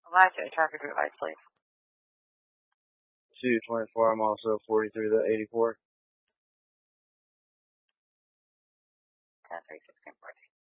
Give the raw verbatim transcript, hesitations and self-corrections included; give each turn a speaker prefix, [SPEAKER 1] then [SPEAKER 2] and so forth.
[SPEAKER 1] Elijah, traffic advice, please.
[SPEAKER 2] two twenty-four, I'm also forty-three to eighty-four.
[SPEAKER 1] ten three sixteen fourteen.